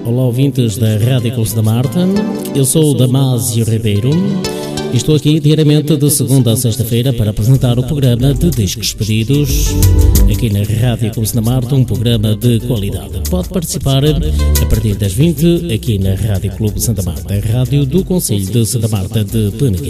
Olá, ouvintes da Rádio Clube da Marta. Eu sou o Damásio Ribeiro e estou aqui diariamente de segunda a sexta-feira para apresentar o programa de Discos Pedidos aqui na Rádio Clube da Marta, um programa de qualidade. Pode participar a partir das 20 aqui na Rádio Clube Santa Marta, a rádio do Concelho de Santa Marta de Peneguim.